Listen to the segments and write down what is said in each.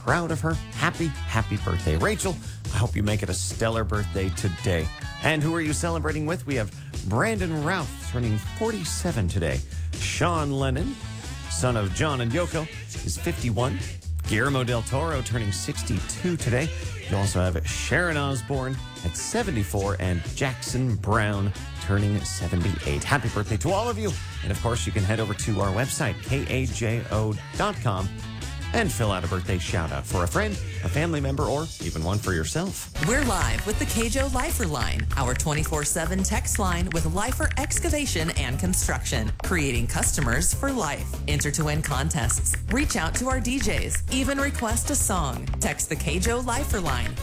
proud of her. Happy, happy birthday, Rachel. I hope you make it a stellar birthday today. And who are you celebrating with? We have Brandon Routh turning 47 today. Sean Lennon, son of John and Yoko, is 51. Guillermo del Toro turning 62 today. You also have Sharon Osbourne at 74 and Jackson Brown turning 78. Happy birthday to all of you. And of course, you can head over to our website, kajo.com, and fill out a birthday shout out for a friend, a family member, or even one for yourself. We're live with the KJO Lifer Line, our 24/7 text line with Lifer Excavation and Construction, creating customers for life. Enter to win contests, reach out to our DJs, even request a song. Text the KJO Lifer Line,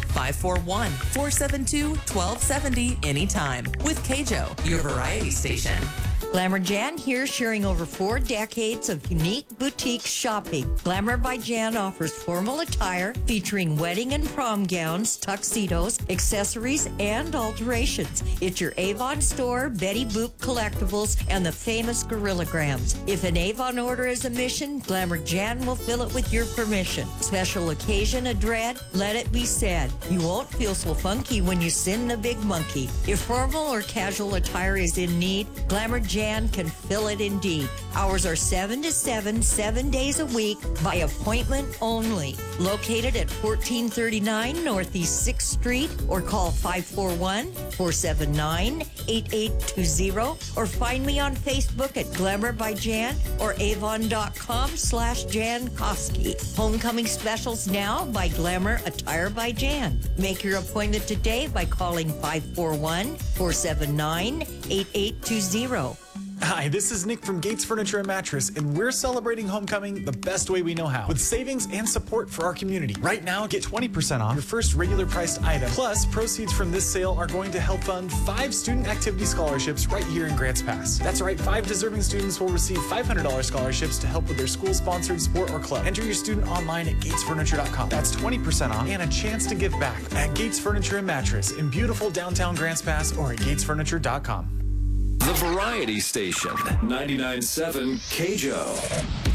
541-472-1270 anytime. With KJO, your variety station. Glamour Jan here, sharing over 4 decades of unique boutique shopping. Glamour by Jan offers formal attire featuring wedding and prom gowns, tuxedos, accessories, and alterations. It's your Avon store, Betty Boop collectibles, and the famous Gorillograms. If an Avon order is a mission, Glamour Jan will fill it with your permission. Special occasion a dread, let it be said. You won't feel so funky when you sin the big monkey. If formal or casual attire is in need, Glamour Jan can fill it indeed. Hours are 7 to 7, 7 days a week, by appointment only. Located at 1439 Northeast 6th Street, or call 541-479-8820, or find me on Facebook at Glamour by Jan or avon.com/Jan Koski. Homecoming specials now by Glamour Attire by Jan. Make your appointment today by calling 541-479-8820. Hi, this is Nick from Gates Furniture and Mattress, and we're celebrating homecoming the best way we know how, with savings and support for our community. Right now, get 20% off your first regular priced item. Plus, proceeds from this sale are going to help fund 5 student activity scholarships right here in Grants Pass. That's right, 5 deserving students will receive $500 scholarships to help with their school-sponsored sport or club. Enter your student online at gatesfurniture.com. That's 20% off and a chance to give back at Gates Furniture and Mattress in beautiful downtown Grants Pass or at gatesfurniture.com. The Variety Station, 99.7 KJO.